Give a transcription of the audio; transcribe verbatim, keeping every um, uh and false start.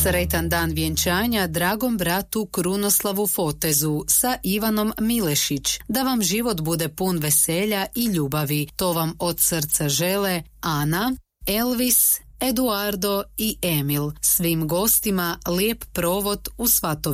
Sretan dan vjenčanja dragom bratu Krunoslavu Fotezu sa Ivanom Milešić. Da vam život bude pun veselja i ljubavi. To vam od srca žele Ana, Elvis, Eduardo i Emil. Svim gostima lijep provod u svatovje.